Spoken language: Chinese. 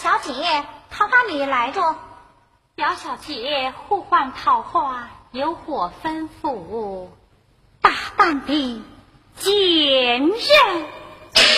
小姐，桃花女来着。 表小姐呼唤桃花，有何吩咐？ 大胆的贱人！